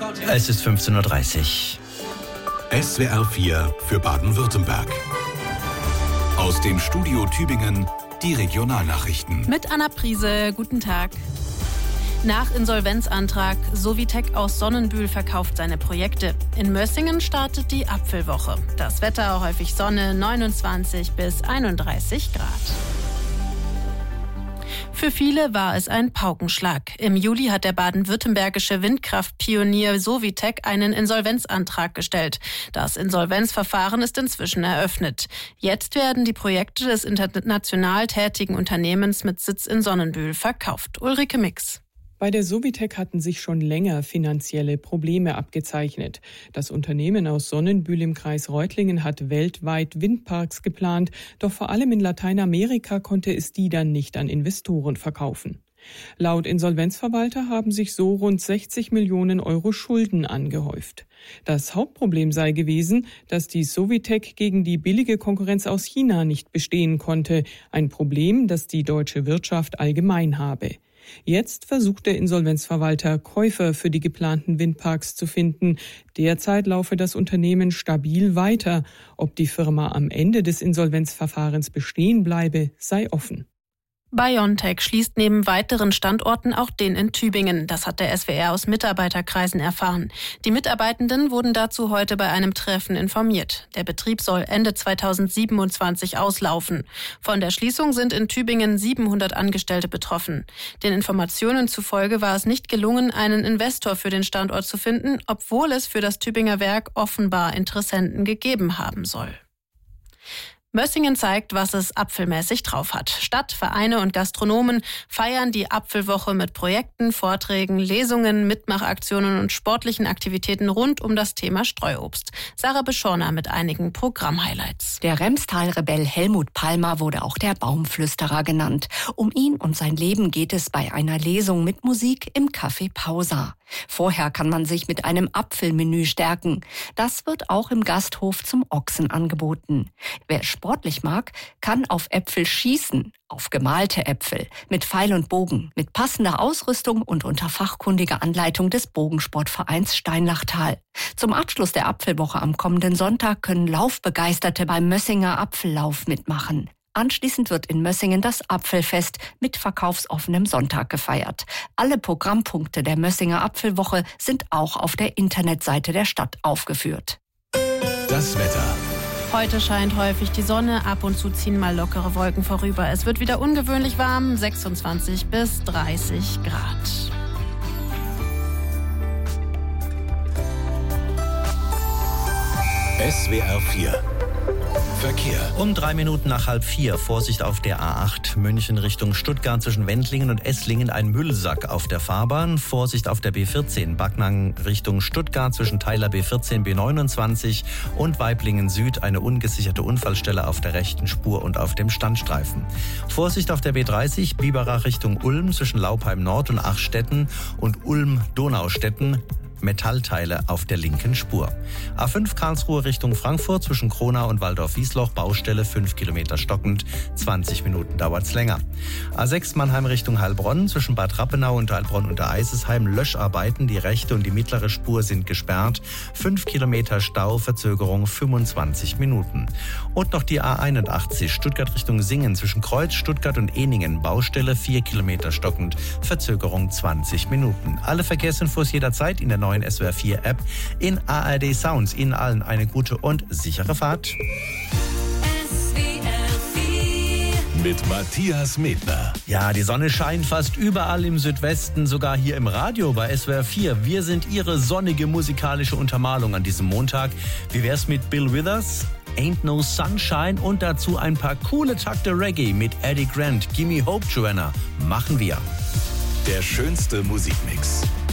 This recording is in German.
Es ist 15:30 Uhr. SWR 4 für Baden-Württemberg. Aus dem Studio Tübingen die Regionalnachrichten. Mit Anna Priese, guten Tag. Nach Insolvenzantrag, Sovitec aus Sonnenbühl verkauft seine Projekte. In Mössingen startet die Apfelwoche. Das Wetter häufig Sonne, 29 bis 31 Grad. Für viele war es ein Paukenschlag. Im Juli hat der baden-württembergische Windkraftpionier Sovitec einen Insolvenzantrag gestellt. Das Insolvenzverfahren ist inzwischen eröffnet. Jetzt werden die Projekte des international tätigen Unternehmens mit Sitz in Sonnenbühl verkauft. Ulrike Mix. Bei der Sovitec hatten sich schon länger finanzielle Probleme abgezeichnet. Das Unternehmen aus Sonnenbühl im Kreis Reutlingen hat weltweit Windparks geplant, doch vor allem in Lateinamerika konnte es die dann nicht an Investoren verkaufen. Laut Insolvenzverwalter haben sich so rund 60 Millionen Euro Schulden angehäuft. Das Hauptproblem sei gewesen, dass die Sovitec gegen die billige Konkurrenz aus China nicht bestehen konnte, ein Problem, das die deutsche Wirtschaft allgemein habe. Jetzt versucht der Insolvenzverwalter, Käufer für die geplanten Windparks zu finden. Derzeit laufe das Unternehmen stabil weiter. Ob die Firma am Ende des Insolvenzverfahrens bestehen bleibe, sei offen. BioNTech schließt neben weiteren Standorten auch den in Tübingen. Das hat der SWR aus Mitarbeiterkreisen erfahren. Die Mitarbeitenden wurden dazu heute bei einem Treffen informiert. Der Betrieb soll Ende 2027 auslaufen. Von der Schließung sind in Tübingen 700 Angestellte betroffen. Den Informationen zufolge war es nicht gelungen, einen Investor für den Standort zu finden, obwohl es für das Tübinger Werk offenbar Interessenten gegeben haben soll. Mössingen zeigt, was es apfelmäßig drauf hat. Stadt, Vereine und Gastronomen feiern die Apfelwoche mit Projekten, Vorträgen, Lesungen, Mitmachaktionen und sportlichen Aktivitäten rund um das Thema Streuobst. Sarah Beschorner mit einigen Programmhighlights. Der Remstal-Rebell Helmut Palmer wurde auch der Baumflüsterer genannt. Um ihn und sein Leben geht es bei einer Lesung mit Musik im Café Pausa. Vorher kann man sich mit einem Apfelmenü stärken. Das wird auch im Gasthof zum Ochsen angeboten. Wer sportlich mag, kann auf Äpfel schießen, auf gemalte Äpfel, mit Pfeil und Bogen, mit passender Ausrüstung und unter fachkundiger Anleitung des Bogensportvereins Steinlachtal. Zum Abschluss der Apfelwoche am kommenden Sonntag können Laufbegeisterte beim Mössinger Apfellauf mitmachen. Anschließend wird in Mössingen das Apfelfest mit verkaufsoffenem Sonntag gefeiert. Alle Programmpunkte der Mössinger Apfelwoche sind auch auf der Internetseite der Stadt aufgeführt. Das Wetter. Heute scheint häufig die Sonne, ab und zu ziehen mal lockere Wolken vorüber. Es wird wieder ungewöhnlich warm, 26 bis 30 Grad. SWR 4 Verkehr. Um 3 Minuten nach 3:30. Vorsicht auf der A8 München Richtung Stuttgart zwischen Wendlingen und Esslingen ein Müllsack auf der Fahrbahn. Vorsicht auf der B14 Backnang Richtung Stuttgart zwischen Teiler B14 B29 und Waiblingen Süd eine ungesicherte Unfallstelle auf der rechten Spur und auf dem Standstreifen. Vorsicht auf der B30 Biberach Richtung Ulm zwischen Laupheim Nord und Achstetten und Ulm-Donaustetten. Metallteile auf der linken Spur. A5 Karlsruhe Richtung Frankfurt zwischen Kronau und Waldorf-Wiesloch, Baustelle 5 Kilometer stockend, 20 Minuten dauert's länger. A6 Mannheim Richtung Heilbronn zwischen Bad Rappenau und Heilbronn unter Eisesheim, Löscharbeiten, die rechte und die mittlere Spur sind gesperrt, 5 Kilometer Stau, Verzögerung 25 Minuten. Und noch die A81 Stuttgart Richtung Singen zwischen Kreuz, Stuttgart und Ehningen, Baustelle 4 Kilometer stockend, Verzögerung 20 Minuten. Alle Verkehrsinfos jederzeit in der neuen SWR 4 App, in ARD Sounds. Ihnen allen eine gute und sichere Fahrt. Mit Matthias Medner. Ja, die Sonne scheint fast überall im Südwesten, sogar hier im Radio bei SWR 4. Wir sind Ihre sonnige musikalische Untermalung an diesem Montag. Wie wär's mit Bill Withers? Ain't No Sunshine und dazu ein paar coole Takte Reggae mit Eddie Grant. Gimme Hope, Joanna. Machen wir. Der schönste Musikmix.